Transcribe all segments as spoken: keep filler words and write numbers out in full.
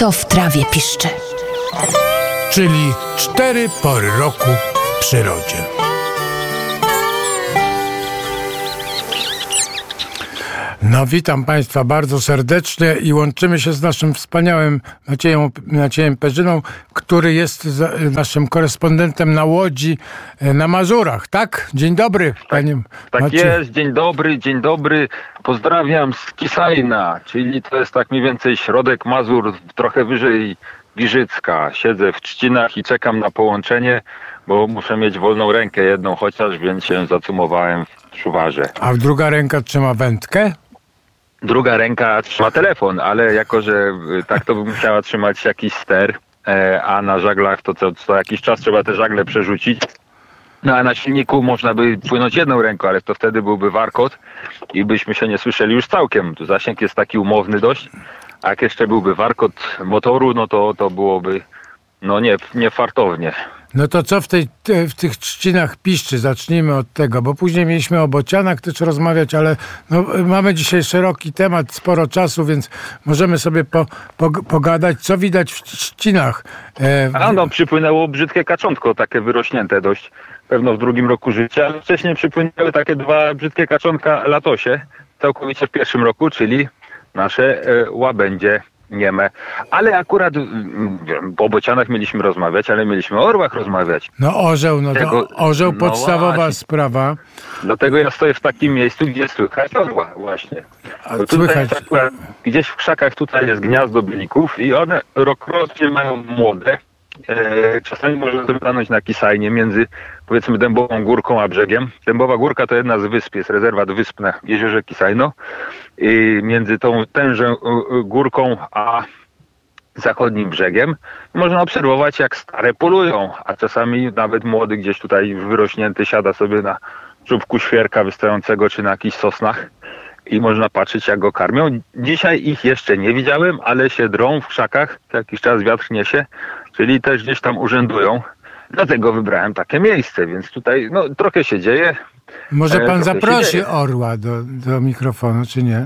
co w trawie piszczy. Czyli cztery pory roku w przyrodzie. No, witam Państwa bardzo serdecznie i łączymy się z naszym wspaniałym Maciejem, Maciejem Perzyną, który jest za, naszym korespondentem na Łodzi, na Mazurach, tak? Dzień dobry, panie Tak Macie... jest, dzień dobry, dzień dobry. Pozdrawiam z Kisajna, czyli to jest tak mniej więcej środek Mazur, trochę wyżej Giżycka. Siedzę w Trzcinach i czekam na połączenie, bo muszę mieć wolną rękę jedną chociaż, więc się zacumowałem w szuwarze. A druga ręka trzyma wędkę? Druga ręka trzyma telefon, ale jako, że tak to by musiała trzymać jakiś ster, a na żaglach to co, co jakiś czas trzeba te żagle przerzucić. No a na silniku można by płynąć jedną ręką, ale to wtedy byłby warkot i byśmy się nie słyszeli już całkiem. Tu zasięg jest taki umowny dość, a jak jeszcze byłby warkot motoru, no to, to byłoby no nie, nie fartownie. No to co w, tej, w tych trzcinach piszczy? Zacznijmy od tego, bo później mieliśmy o bocianach też rozmawiać, ale no, mamy dzisiaj szeroki temat, sporo czasu, więc możemy sobie po, po, pogadać, co widać w trzcinach. E, w... A no, przypłynęło brzydkie kaczątko, takie wyrośnięte dość, pewno w drugim roku życia, ale wcześniej przypłynęły takie dwa brzydkie kaczątka latosie, całkowicie w pierwszym roku, czyli nasze e, łabędzie nieme. Ale akurat wiem, o bocianach mieliśmy rozmawiać, ale mieliśmy o orłach rozmawiać. No orzeł, no to Tego, orzeł no podstawowa właśnie. sprawa. Dlatego ja stoję w takim miejscu, gdzie słychać orła właśnie. A Bo tutaj słychać. jest akurat, gdzieś w krzakach tutaj jest gniazdo bylików i one rokrocznie mają młode. E, czasami można to stanąć na Kisajnie między powiedzmy Dębową Górką a brzegiem. Dębowa Górka to jedna z wysp, jest rezerwat wysp na jeziorze Kisajno. I między tą tężą górką a zachodnim brzegiem można obserwować, jak stare polują, a czasami nawet młody gdzieś tutaj wyrośnięty siada sobie na czubku świerka wystającego czy na jakichś sosnach i można patrzeć, jak go karmią. Dzisiaj ich jeszcze nie widziałem, ale się drą w krzakach, co jakiś czas wiatr niesie, czyli też gdzieś tam urzędują. Dlatego wybrałem takie miejsce, więc tutaj no, trochę się dzieje. Może pan e, zaprosi orła do, do mikrofonu, czy nie?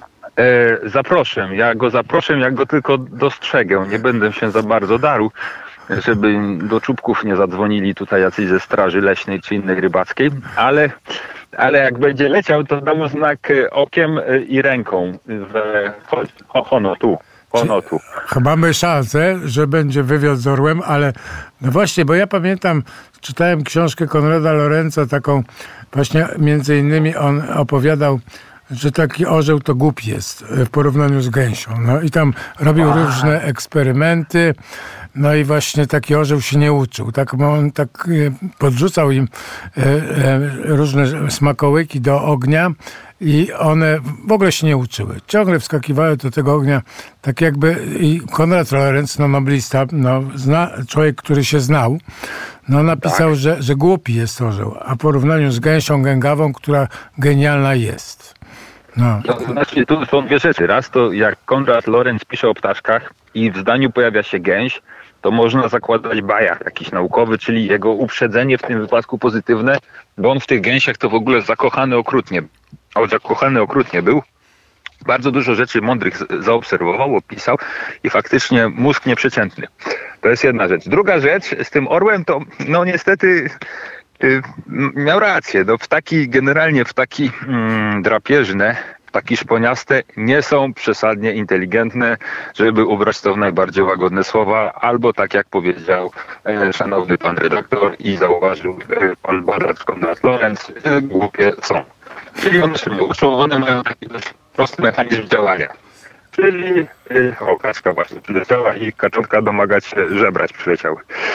E, zaproszę, ja go zaproszę, jak go tylko dostrzegę. Nie będę się za bardzo darł, żeby do czubków nie zadzwonili tutaj jacyś ze straży leśnej czy innej rybackiej, ale, ale jak będzie leciał, to dam znak okiem i ręką. Chodź, ono tu. Ono tu. Mamy szansę, że będzie wywiad z orłem, ale no właśnie, bo ja pamiętam, czytałem książkę Konrada Lorenza, taką właśnie między innymi on opowiadał, że taki orzeł to głupi jest w porównaniu z gęsią. No i tam robił Aha. różne eksperymenty, no i właśnie taki orzeł się nie uczył. Tak, on tak podrzucał im e, e, różne smakołyki do ognia i one w ogóle się nie uczyły. Ciągle wskakiwały do tego ognia, tak jakby i Konrad Lorenz, no noblista, no, zna, człowiek, który się znał, no napisał, tak. że, że głupi jest orzeł, a w porównaniu z gęsią gęgawą, która genialna jest. No. To znaczy, tu są dwie rzeczy. Raz to, jak Konrad Lorenz pisze o ptaszkach i w zdaniu pojawia się gęś, to można zakładać bias jakiś naukowy, czyli jego uprzedzenie w tym wypadku pozytywne, bo on w tych gęsiach to w ogóle zakochany okrutnie. O, zakochany okrutnie był. Bardzo dużo rzeczy mądrych zaobserwował, opisał i faktycznie mózg nieprzeciętny. To jest jedna rzecz. Druga rzecz, z tym orłem to no niestety yy, miał rację. No, ptaki, generalnie ptaki mm, drapieżne, ptaki szponiaste nie są przesadnie inteligentne, żeby ubrać to w najbardziej łagodne słowa, albo tak jak powiedział e, szanowny pan redaktor i zauważył e, pan badacz Konrad Lorenz, e, głupie są. Czyli one się uczą, one mają taki dość prosty mechanizm działania. Czyli, e, o kaczka właśnie przyleciała i kaczątka domagać się żebrać przyleciały.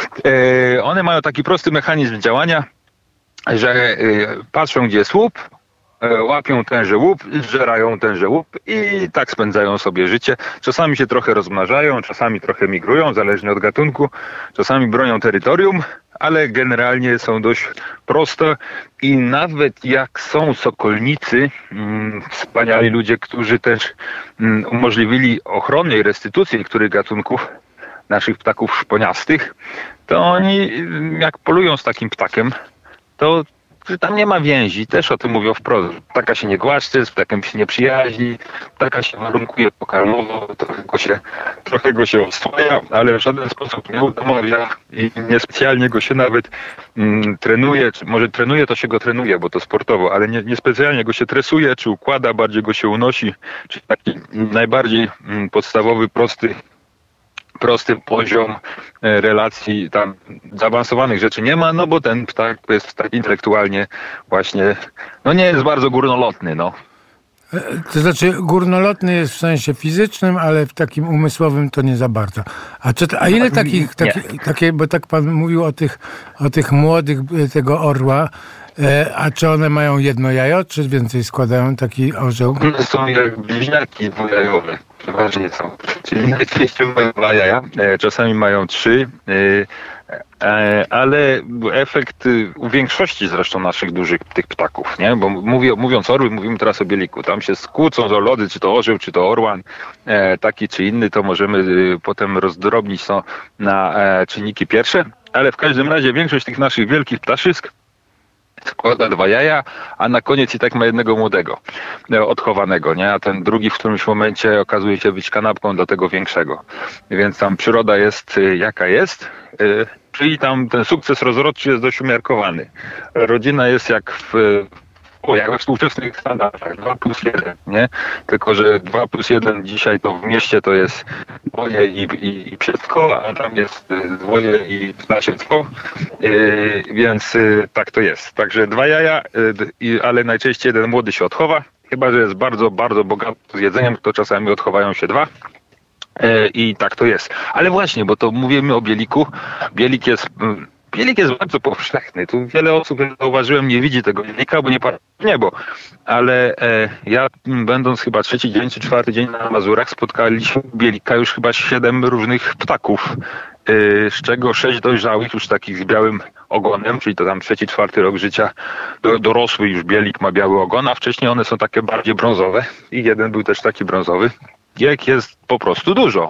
E, one mają taki prosty mechanizm działania, że e, patrzą gdzie jest łup, łapią tenże łup, zżerają tenże łup i tak spędzają sobie życie. Czasami się trochę rozmnażają, czasami trochę migrują, zależnie od gatunku. Czasami bronią terytorium, ale generalnie są dość proste i nawet jak są sokolnicy, mm, wspaniali ludzie, którzy też mm, umożliwili ochronę i restytucję niektórych gatunków naszych ptaków szponiastych, to oni jak polują z takim ptakiem, to że tam nie ma więzi, też o tym mówią wprost. Taka się nie głaszczy, z ptakiem się nie przyjaźni, taka się warunkuje pokarmowo, trochę go się, trochę go się oswoja, ale w żaden sposób nie udamawia i niespecjalnie go się nawet mm, trenuje, czy może trenuje, to się go trenuje, bo to sportowo, ale nie, niespecjalnie go się tresuje, czy układa, bardziej go się unosi, czy taki najbardziej mm, podstawowy, prosty prosty poziom relacji, tam zaawansowanych rzeczy nie ma, no bo ten ptak jest tak intelektualnie właśnie, no nie jest bardzo górnolotny, no. To znaczy górnolotny jest w sensie fizycznym, ale w takim umysłowym to nie za bardzo. A, czy, a ile takich, taki, takie, bo tak pan mówił o tych, o tych młodych tego orła, a czy one mają jedno jajo, czy więcej składają taki orzeł? Są jak bliźniaki dwujajowe, przeważnie są. Czyli najczęściej mają dwa jaja, czasami mają trzy, ale efekt u większości zresztą naszych dużych tych ptaków, nie? Bo mówię, mówiąc orły, mówimy teraz o bieliku. Tam się skłócą o lody, czy to orzeł, czy to orłan, taki czy inny, to możemy potem rozdrobnić to na czynniki pierwsze, ale w każdym razie większość tych naszych wielkich ptaszysk składa dwa jaja, a na koniec i tak ma jednego młodego, odchowanego, nie? A ten drugi w którymś momencie okazuje się być kanapką dla tego większego. Więc tam przyroda jest jaka jest, czyli tam ten sukces rozrodczy jest dość umiarkowany. Rodzina jest jak w O, jak we współczesnych standardach, dwa plus jeden, nie? Tylko że dwa plus jeden dzisiaj to w mieście to jest dwoje i, i, i psiecko, a tam jest dwoje i znasiecko, yy, więc yy, tak to jest. Także dwa jaja, yy, ale najczęściej jeden młody się odchowa, chyba że jest bardzo, bardzo bogaty z jedzeniem, to czasami odchowają się dwa. I tak to jest. Ale właśnie, bo to mówimy o bieliku. Bielik jest... Bielik jest bardzo powszechny. Tu wiele osób, jak zauważyłem, nie widzi tego bielika, bo nie patrzy w niebo. Ale e, ja, będąc chyba trzeci dzień czy czwarty dzień na Mazurach, spotkaliśmy bielika już chyba siedem różnych ptaków, e, z czego sześć dojrzałych, już takich z białym ogonem, czyli to tam trzeci, czwarty rok życia, do, dorosły już bielik ma biały ogon, a wcześniej one są takie bardziej brązowe i jeden był też taki brązowy. Jak jest po prostu dużo.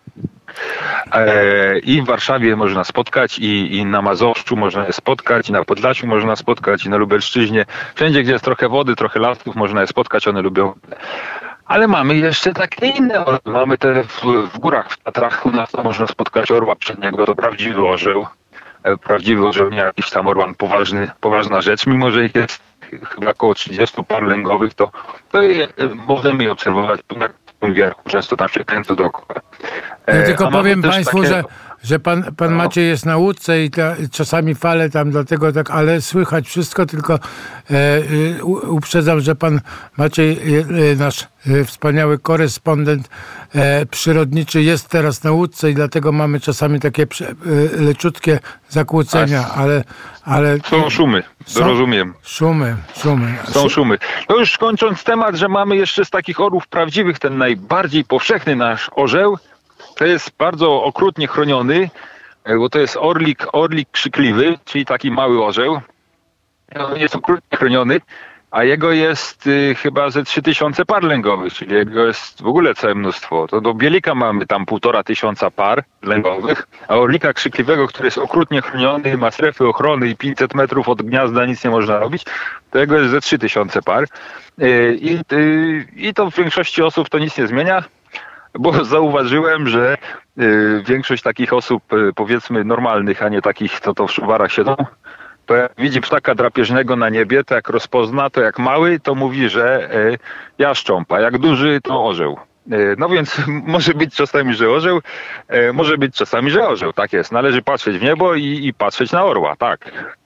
I w Warszawie można spotkać, i, i na Mazowszu można je spotkać, i na Podlasiu można spotkać, i na Lubelszczyźnie. Wszędzie, gdzie jest trochę wody, trochę lasów, można je spotkać, one lubią. Ale mamy jeszcze takie inne orły. Mamy te w, w górach, w Tatrach, u nas to można spotkać orła przedniego, to prawdziwy orzeł. Prawdziwy orzeł, nie jakiś tam orłan poważny, poważna rzecz, mimo że ich jest chyba około trzydziestu par lęgowych, to, to je, możemy je obserwować w wierchu, często tam się kręcą dookoła. Ja tylko powiem Państwu, takie... że, że pan, pan no. Maciej jest na łódce i ta, czasami fale tam dlatego tak, ale słychać wszystko, tylko e, uprzedzam, że pan Maciej, e, nasz e, wspaniały korespondent e, przyrodniczy jest teraz na łódce i dlatego mamy czasami takie prze, e, leciutkie zakłócenia, Ach. ale, ale... Są szumy, są, rozumiem. Szumy, szumy. Są szumy. No już kończąc temat, że mamy jeszcze z takich orłów prawdziwych ten najbardziej powszechny nasz orzeł, to jest bardzo okrutnie chroniony, bo to jest orlik, orlik krzykliwy, czyli taki mały orzeł. On jest okrutnie chroniony, a jego jest y, chyba ze trzy tysiące par lęgowych, czyli jego jest w ogóle całe mnóstwo. To do bielika mamy tam półtora tysiąca par lęgowych, a orlika krzykliwego, który jest okrutnie chroniony, ma strefy ochrony i pięćset metrów od gniazda nic nie można robić, to jego jest ze trzy tysiące par. Y, i, y, I to w większości osób to nic nie zmienia. Bo zauważyłem, że y, większość takich osób, y, powiedzmy normalnych, a nie takich, co to w szuwarach siedzą, to jak widzi ptaka drapieżnego na niebie, to jak rozpozna, to jak mały, to mówi, że y, jaszcząb, a jak duży, to orzeł. Y, no więc może być czasami, że orzeł, y, może być czasami, że orzeł, tak jest. Należy patrzeć w niebo i, i patrzeć na orła, tak.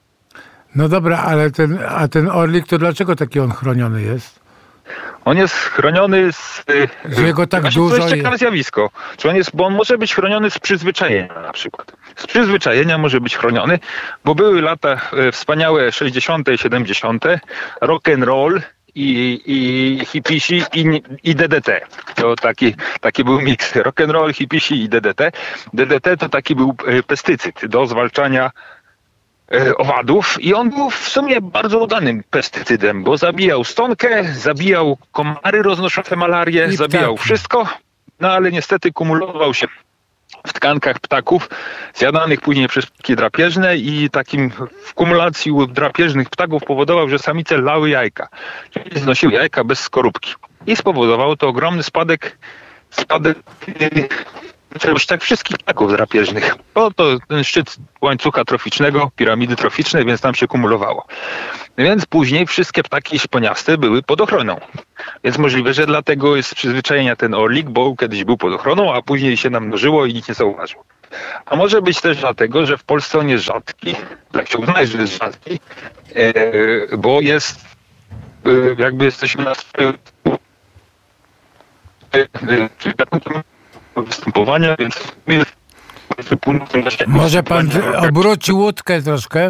No dobra, ale ten, a ten orlik, to dlaczego taki on chroniony jest? On jest chroniony z... Z jego tak znaczy, dużo... To jest ciekawe zjawisko. Czy on jest, bo on może być chroniony z przyzwyczajenia na przykład. Z przyzwyczajenia może być chroniony, bo były lata wspaniałe sześćdziesiąte, siedemdziesiąte, rock and roll i, i hipisi i, i D D T. To taki, taki był miks. Rock and roll, hipisi i D D T. D D T to taki był pestycyd do zwalczania owadów i on był w sumie bardzo udanym pestycydem, bo zabijał stonkę, zabijał komary roznoszące malarię, I zabijał tak. wszystko, no ale niestety kumulował się w tkankach ptaków, zjadanych później przez ptaki drapieżne i takim w kumulacji u drapieżnych ptaków powodował, że samice lały jajka, czyli znosiły jajka bez skorupki. I spowodowało to ogromny spadek, spadek tak wszystkich ptaków drapieżnych. Bo to ten szczyt łańcucha troficznego, piramidy troficznej, więc tam się kumulowało. Więc później wszystkie ptaki szponiaste były pod ochroną. Więc możliwe, że dlatego jest z przyzwyczajenia ten orlik, bo kiedyś był pod ochroną, a później się namnożyło i nikt nie zauważył. A może być też dlatego, że w Polsce on jest rzadki, jak się uznaje, że jest rzadki, e, bo jest, e, jakby jesteśmy na występowania, więc może pan obróci łódkę troszkę?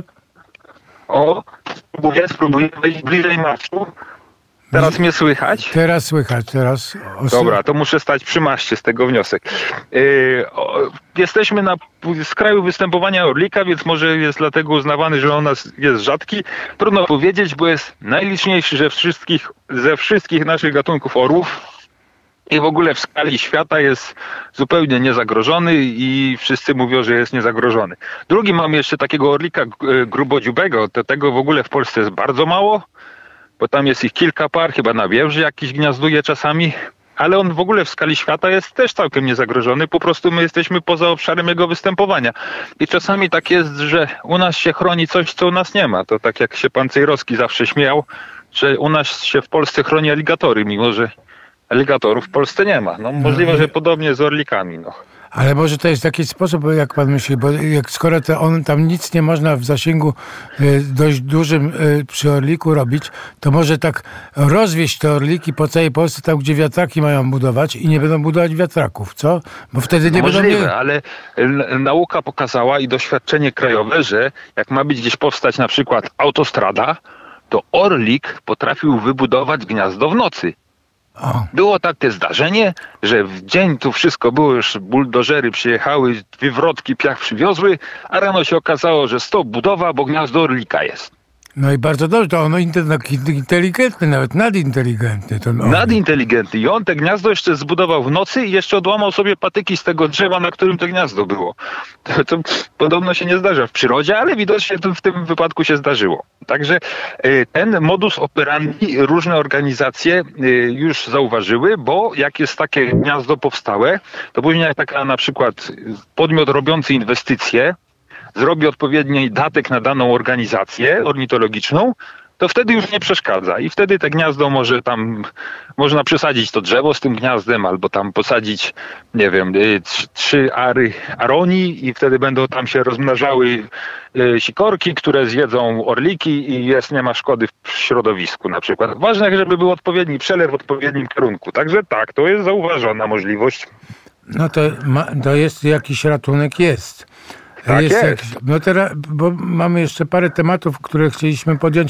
O, spróbuję, spróbuję wejść bliżej masztu. Teraz mnie słychać? Teraz słychać, teraz. Dobra, to muszę stać przy maszcie, z tego wniosek. Yy, o, jesteśmy na skraju występowania orlika, więc może jest dlatego uznawany, że on nas jest rzadki. Trudno powiedzieć, bo jest najliczniejszy ze wszystkich, ze wszystkich naszych gatunków orłów. I w ogóle w skali świata jest zupełnie niezagrożony i wszyscy mówią, że jest niezagrożony. Drugi mamy jeszcze takiego orlika grubodziubego, to tego w ogóle w Polsce jest bardzo mało, bo tam jest ich kilka par, chyba na wieży jakiś gniazduje czasami, ale on w ogóle w skali świata jest też całkiem niezagrożony, po prostu my jesteśmy poza obszarem jego występowania. I czasami tak jest, że u nas się chroni coś, co u nas nie ma. To tak jak się pan Cejrowski zawsze śmiał, że u nas się w Polsce chroni aligatory, mimo że aligatorów w Polsce nie ma. No możliwe, że podobnie z orlikami. No. Ale może to jest taki sposób, jak pan myśli, bo jak skoro to on, tam nic nie można w zasięgu y, dość dużym y, przy orliku robić, to może tak rozwieść te orliki po całej Polsce, tam gdzie wiatraki mają budować i nie będą budować wiatraków, co? Bo wtedy nie możliwe, będą... Możliwe, ale nauka pokazała i doświadczenie krajowe, że jak ma być gdzieś powstać na przykład autostrada, to orlik potrafił wybudować gniazdo w nocy. O. Było takie zdarzenie, że w dzień tu wszystko było, już buldożery przyjechały, wywrotki piach przywiozły, a rano się okazało, że stop budowa, bo gniazdo orlika jest. No i bardzo dobrze, to ono inteligentny, nawet nadinteligentny. To nadinteligentny. I on te gniazdo jeszcze zbudował w nocy i jeszcze odłamał sobie patyki z tego drzewa, na którym to gniazdo było. To, to podobno się nie zdarza w przyrodzie, ale widocznie to w tym wypadku się zdarzyło. Także y, ten modus operandi różne organizacje y, już zauważyły, bo jak jest takie gniazdo powstałe, to później jak taka na przykład podmiot robiący inwestycje zrobi odpowiedni datek na daną organizację ornitologiczną, to wtedy już nie przeszkadza. I wtedy te gniazdo może tam, można przesadzić to drzewo z tym gniazdem, albo tam posadzić, nie wiem, trzy ary aronii i wtedy będą tam się rozmnażały sikorki, które zjedzą orliki i jest, nie ma szkody w środowisku na przykład. Ważne, żeby był odpowiedni przelew w odpowiednim kierunku. Także tak, to jest zauważona możliwość. No to, ma, to jest jakiś ratunek, jest. Tak jest, jest. Jak, no teraz, bo mamy jeszcze parę tematów, które chcieliśmy podjąć,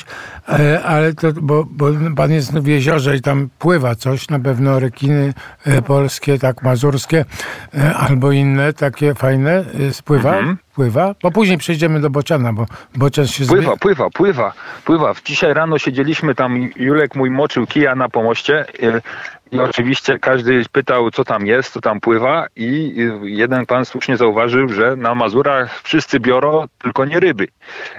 ale to, bo, bo pan jest w jeziorze i tam pływa coś, na pewno rekiny polskie, tak mazurskie, albo inne takie fajne, spływa, mhm. pływa, bo później przejdziemy do bociana, bo bocian się Pływa, zby... pływa, pływa, pływa. Dzisiaj rano siedzieliśmy tam, Julek mój moczył kija na pomoście i oczywiście każdy pytał, co tam jest, co tam pływa i jeden pan słusznie zauważył, że na Mazurach wszyscy biorą, tylko nie ryby.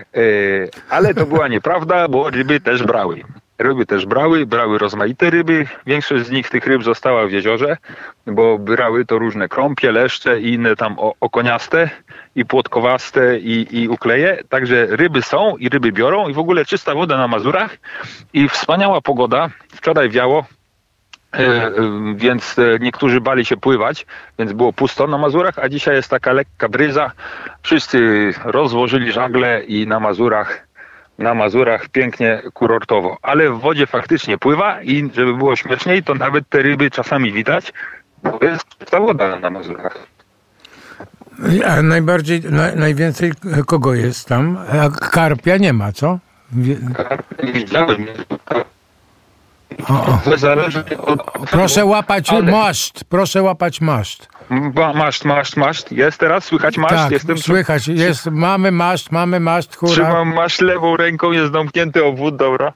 Ale to była nieprawda, bo ryby też brały. Ryby też brały, brały rozmaite ryby. Większość z nich, tych ryb została w jeziorze, bo brały to różne krąpie, leszcze i inne tam okoniaste i płotkowaste i, i ukleje. Także ryby są i ryby biorą i w ogóle czysta woda na Mazurach i wspaniała pogoda. Wczoraj wiało, e, więc niektórzy bali się pływać, więc było pusto na Mazurach, a dzisiaj jest taka lekka bryza. Wszyscy rozłożyli żagle i na Mazurach na Mazurach pięknie kurortowo, ale w wodzie faktycznie pływa i żeby było śmieszniej, to nawet te ryby czasami widać, bo jest ta woda na Mazurach. A najbardziej, na, najwięcej kogo jest tam? A karpia nie ma, co? Karpia nie widziałem. O, o. To zależy od... Proszę łapać ale... maszt, proszę łapać maszt. Maszt, maszt, maszt. Jest teraz? Słychać maszt? Tak, Jestem... słychać. Jest, mamy maszt, mamy maszt, hura. Trzymam maszt lewą ręką, jest zamknięty obwód, dobra.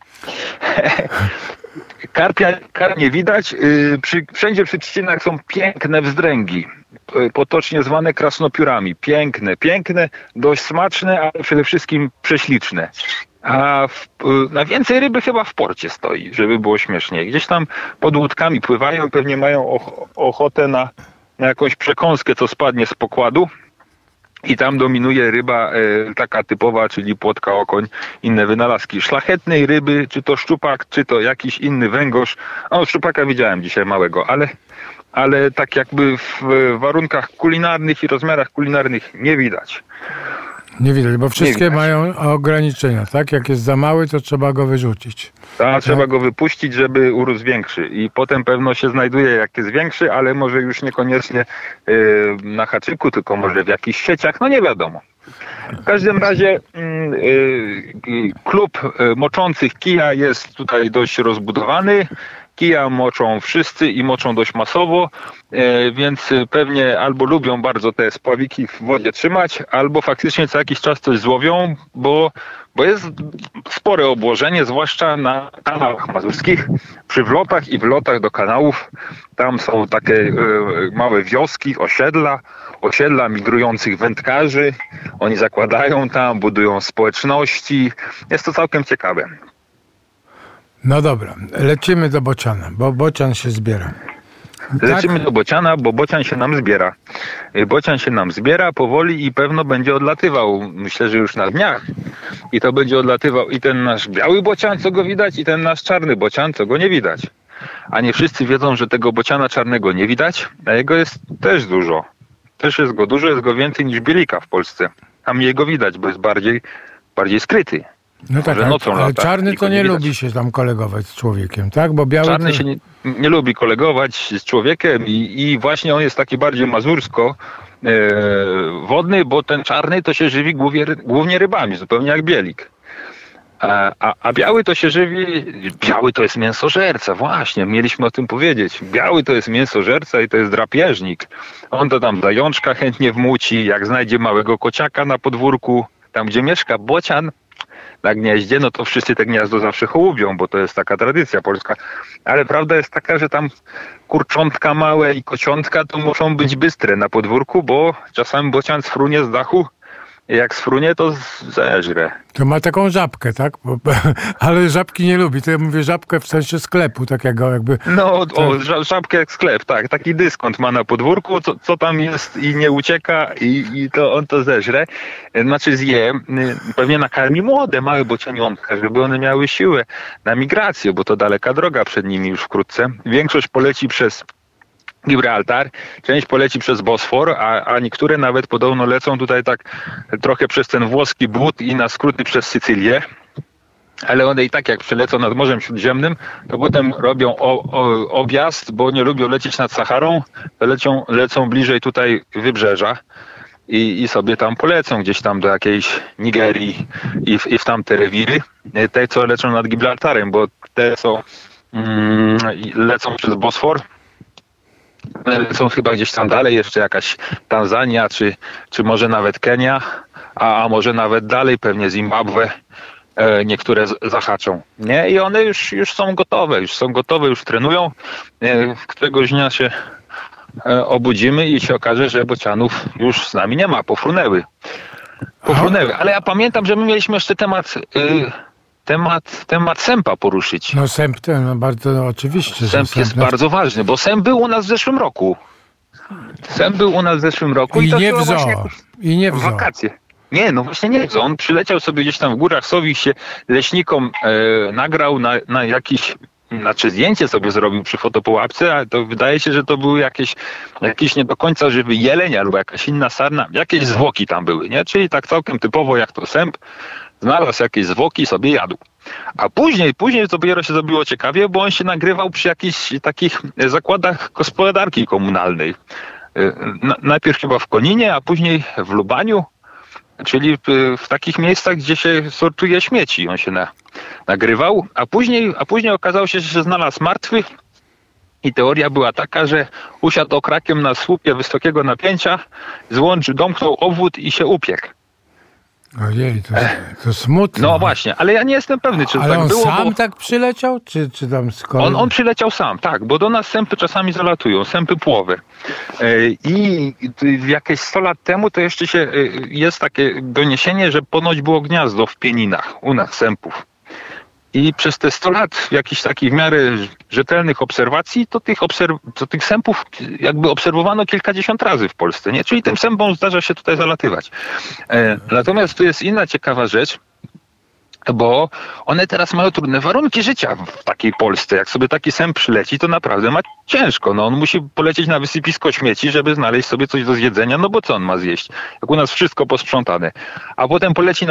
Karpia, karp nie widać. Przy, wszędzie przy trzcinach są piękne wzdręgi. potocznie zwane krasnopiórami. Piękne, piękne, dość smaczne, ale przede wszystkim prześliczne. A w, na więcej ryby chyba w porcie stoi, żeby było śmieszniej. Gdzieś tam pod łódkami pływają, pewnie mają och- ochotę na, na jakąś przekąskę, co spadnie z pokładu. I tam dominuje ryba e, taka typowa, czyli płotka, okoń, inne wynalazki. Szlachetnej ryby, czy to szczupak, czy to jakiś inny węgorz. O, szczupaka widziałem dzisiaj małego, ale, ale tak jakby w warunkach kulinarnych i rozmiarach kulinarnych nie widać. Nie widać, bo wszystkie widać. mają ograniczenia, tak? Jak jest za mały, to trzeba go wyrzucić. Tak, tak? trzeba go wypuścić, żeby urósł większy. I potem pewno się znajduje, jak jest większy, ale może już niekoniecznie yy, na haczyku, tylko może w jakichś sieciach, no nie wiadomo. W każdym razie yy, klub moczących kija jest tutaj dość rozbudowany. Kija moczą wszyscy i moczą dość masowo, e, więc pewnie albo lubią bardzo te spławiki w wodzie trzymać, albo faktycznie co jakiś czas coś złowią, bo, bo jest spore obłożenie, zwłaszcza na kanałach mazurskich, przy wlotach i wlotach do kanałów. Tam są takie e, małe wioski, osiedla, osiedla migrujących wędkarzy. Oni zakładają tam, budują społeczności. Jest to całkiem ciekawe. No dobra, lecimy do bociana, bo bocian się zbiera. Lecimy Tak? do bociana, bo bocian się nam zbiera. Bocian się nam zbiera powoli i pewno będzie odlatywał. Myślę, że już na dniach. I to będzie odlatywał i ten nasz biały bocian, co go widać, i ten nasz czarny bocian, co go nie widać. A nie wszyscy wiedzą, że tego bociana czarnego nie widać, a jego jest też dużo. Też jest go dużo, jest go więcej niż bielika w Polsce. A mnie go widać, bo jest bardziej, bardziej skryty. No tak, nocą ale lata, czarny to nie nie widać. lubi się tam kolegować z człowiekiem, tak? Bo biały Czarny to... się nie, nie lubi kolegować z człowiekiem i, i właśnie on jest taki bardziej mazursko e, wodny, bo ten czarny to się żywi głównie, głównie rybami, zupełnie jak bielik. A, a, a biały to się żywi, biały to jest mięsożerca, właśnie, mieliśmy o tym powiedzieć. Biały to jest mięsożerca i to jest drapieżnik. On to tam zajączka chętnie wmuci, jak znajdzie małego kociaka na podwórku, tam gdzie mieszka bocian, na gnieździe, no to wszyscy te gniazdo zawsze hołubią, bo to jest taka tradycja polska. Ale prawda jest taka, że tam kurczątka małe i kociątka to muszą być bystre na podwórku, bo czasami bocian sfrunie z dachu. Jak sfrunie, to zeżre. To ma taką żabkę, tak? Bo, ale żabki nie lubi. To ja mówię żabkę w sensie sklepu, tak jak go jakby... No, o, żabkę jak sklep, tak. Taki dyskont ma na podwórku, co, co tam jest i nie ucieka i, i to on to zeżre. Znaczy zje, pewnie nakarmi młode, małe bocianionka, żeby one miały siłę na migrację, bo to daleka droga przed nimi już wkrótce. Większość poleci przez Gibraltar, część poleci przez Bosfor, a, a niektóre nawet podobno lecą tutaj tak trochę przez ten włoski but i na skróty przez Sycylię. Ale one i tak jak przelecą nad Morzem Śródziemnym, to potem robią o, o, objazd, bo nie lubią lecieć nad Saharą, to lecą, lecą bliżej tutaj wybrzeża i, i sobie tam polecą gdzieś tam do jakiejś Nigerii i w, i w tamte rewiry. Te, co lecą nad Gibraltarem, bo te, co mm, lecą przez Bosfor, lecą chyba gdzieś tam dalej, jeszcze jakaś Tanzania, czy, czy może nawet Kenia, a, a może nawet dalej, pewnie Zimbabwe. E, niektóre z, zahaczą. Nie? I one już, już są gotowe, już są gotowe, już trenują. E, któregoś dnia się e, obudzimy i się okaże, że bocianów już z nami nie ma, pofrunęły. Pofrunęły. Ale ja pamiętam, że my mieliśmy jeszcze temat... Y, Temat, temat sępa poruszyć. No sęp ten, no bardzo no, oczywiście. Sęp że jest no... bardzo ważny, bo sęp był u nas w zeszłym roku. Sęp był u nas w zeszłym roku. I, I, to nie w zoo. właśnie I nie w zoo. wakacje. Nie, no właśnie nie w zoo. On przyleciał sobie gdzieś tam w górach Sowich, się leśnikom e, nagrał na, na jakiś, znaczy zdjęcie sobie zrobił przy fotopułapce, ale to wydaje się, że to był jakieś, jakiś nie do końca żywy jeleń albo jakaś inna sarna. Jakieś zwłoki tam były, nie? Czyli tak całkiem typowo jak to sęp. Znalazł jakieś zwłoki i sobie jadł. A później, później to dopiero się zrobiło ciekawie, bo on się nagrywał przy jakichś takich zakładach gospodarki komunalnej. Na, najpierw chyba w Koninie, a później w Lubaniu, czyli w, w takich miejscach, gdzie się sortuje śmieci. On się na, nagrywał, a później, a później okazało się, że się znalazł martwy i teoria była taka, że usiadł okrakiem na słupie wysokiego napięcia, złączył, domknął obwód i się upiekł. Ojej, to, to smutne. No właśnie, ale ja nie jestem pewny, czy to ale tak on było. sam bo... tak przyleciał, czy, czy tam skąd? On, on przyleciał sam, tak, bo do nas sępy czasami zalatują, sępy płowy. I jakieś sto lat temu to jeszcze się jest takie doniesienie, że ponoć było gniazdo w Pieninach, u nas sępów. I przez te sto lat jakichś takich w miarę rzetelnych obserwacji, to tych, obserw- to tych sępów jakby obserwowano kilkadziesiąt razy w Polsce, nie? Czyli tym sępom zdarza się tutaj zalatywać. E, natomiast tu jest inna ciekawa rzecz, bo one teraz mają trudne warunki życia w takiej Polsce. Jak sobie taki sęp przyleci, to naprawdę ma ciężko. No on musi polecieć na wysypisko śmieci, żeby znaleźć sobie coś do zjedzenia, no bo co on ma zjeść? Jak u nas wszystko posprzątane. A potem poleci na